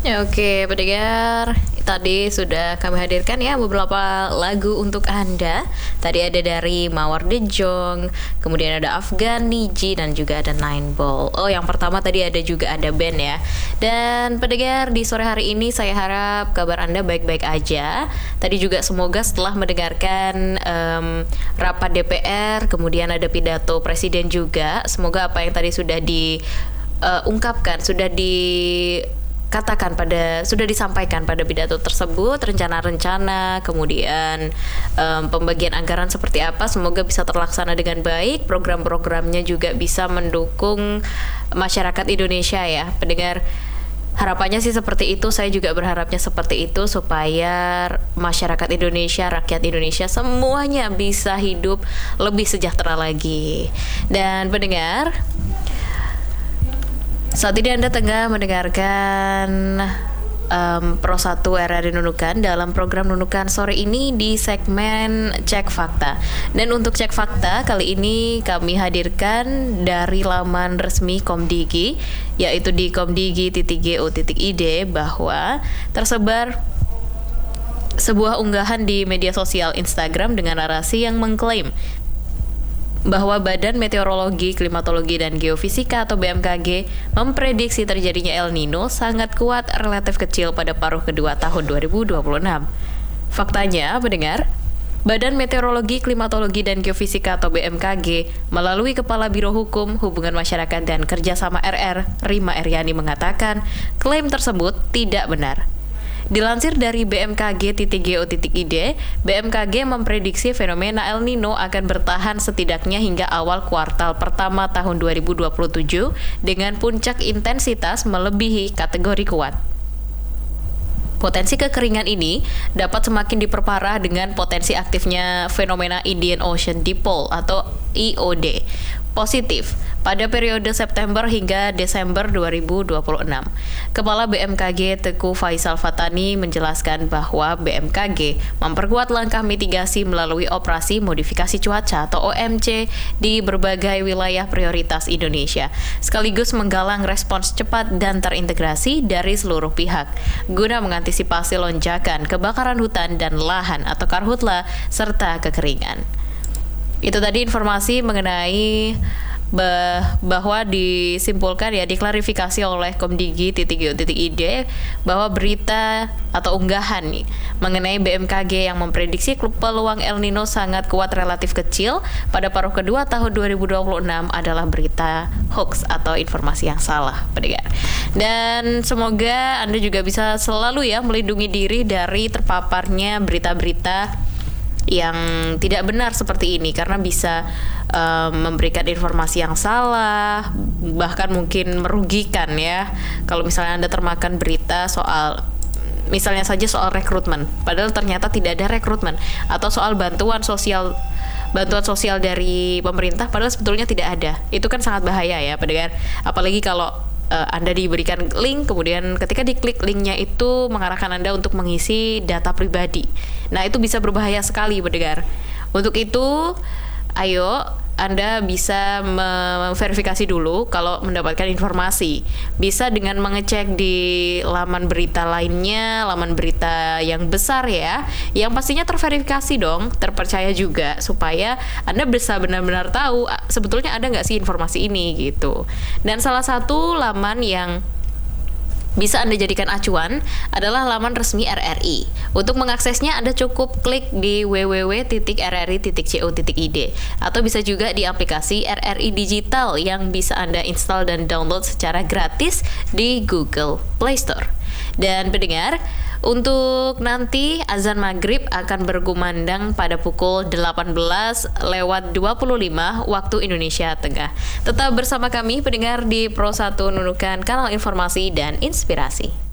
Ya, oke, pendengar, tadi sudah kami hadirkan ya beberapa lagu untuk Anda. Tadi ada dari Mawar De Jong, kemudian ada Afgan Niji, dan juga ada Nine Ball. Oh, yang pertama tadi juga ada band ya. Dan pendengar, di sore hari ini saya harap kabar Anda baik-baik aja. Tadi juga semoga setelah mendengarkan rapat DPR, kemudian ada pidato Presiden juga, semoga apa yang tadi sudah diungkapkan, sudah disampaikan pada pidato tersebut, rencana-rencana, kemudian pembagian anggaran seperti apa, semoga bisa terlaksana dengan baik, program-programnya juga bisa mendukung masyarakat Indonesia ya, pendengar. Harapannya sih seperti itu, saya juga berharapnya seperti itu supaya masyarakat Indonesia, rakyat Indonesia semuanya bisa hidup lebih sejahtera lagi. Dan pendengar, saat ini Anda tengah mendengarkan Pro 1 RRI Nunukan dalam program Nunukan sore ini di segmen Cek Fakta. Dan untuk Cek Fakta kali ini kami hadirkan dari laman resmi Komdigi, yaitu di komdigi.go.id, bahwa tersebar sebuah unggahan di media sosial Instagram dengan narasi yang mengklaim bahwa Badan Meteorologi, Klimatologi, dan Geofisika atau BMKG memprediksi terjadinya El Nino sangat kuat relatif kecil pada paruh kedua tahun 2026. Faktanya, pendengar, Badan Meteorologi, Klimatologi, dan Geofisika atau BMKG melalui Kepala Biro Hukum, Hubungan Masyarakat, dan Kerjasama RR, Rima Eryani mengatakan klaim tersebut tidak benar. Dilansir dari bmkg.go.id, BMKG memprediksi fenomena El Nino akan bertahan setidaknya hingga awal kuartal pertama tahun 2027 dengan puncak intensitas melebihi kategori kuat. Potensi kekeringan ini dapat semakin diperparah dengan potensi aktifnya fenomena Indian Ocean Dipole atau IOD positif pada periode September hingga Desember 2026. Kepala BMKG Teguh Faisal Fatani menjelaskan bahwa BMKG memperkuat langkah mitigasi melalui operasi modifikasi cuaca atau OMC di berbagai wilayah prioritas Indonesia, sekaligus menggalang respons cepat dan terintegrasi dari seluruh pihak guna mengantisipasi lonjakan kebakaran hutan dan lahan atau karhutla serta kekeringan. Itu tadi informasi mengenai bahwa disimpulkan ya, diklarifikasi oleh komdigi.go.id bahwa berita atau unggahan nih mengenai BMKG yang memprediksi peluang El Nino sangat kuat relatif kecil pada paruh kedua tahun 2026 adalah berita hoax atau informasi yang salah, pendengar. Dan semoga Anda juga bisa selalu ya melindungi diri dari terpaparnya berita-berita yang tidak benar seperti ini, karena bisa memberikan informasi yang salah, bahkan mungkin merugikan ya. Kalau misalnya Anda termakan berita soal, misalnya saja soal rekrutmen, padahal ternyata tidak ada rekrutmen, atau soal bantuan sosial dari pemerintah, padahal sebetulnya tidak ada. Itu kan sangat bahaya ya, pendengar. Apalagi kalau Anda diberikan link, kemudian ketika diklik linknya itu mengarahkan Anda untuk mengisi data pribadi. Nah, itu bisa berbahaya sekali, pendengar. Untuk itu, ayo Anda bisa memverifikasi dulu kalau mendapatkan informasi. Bisa dengan mengecek di laman berita lainnya, laman berita yang besar ya, yang pastinya terverifikasi dong, terpercaya juga, supaya Anda bisa benar-benar tahu sebetulnya ada nggak sih informasi ini gitu. Dan salah satu laman yang bisa Anda jadikan acuan adalah laman resmi RRI. Untuk mengaksesnya Anda cukup klik di www.rri.co.id atau bisa juga di aplikasi RRI Digital yang bisa Anda install dan download secara gratis di Google Play Store. Dan pendengar, untuk nanti azan maghrib akan berkumandang pada pukul 18:25 waktu Indonesia Tengah. Tetap bersama kami pendengar di Pro 1 Nunukan, kanal informasi dan inspirasi.